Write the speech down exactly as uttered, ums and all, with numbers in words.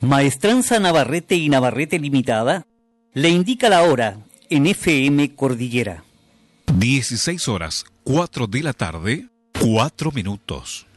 Maestranza Navarrete y Navarrete Limitada le indica la hora en F M Cordillera. dieciséis horas, cuatro de la tarde, cuatro minutos.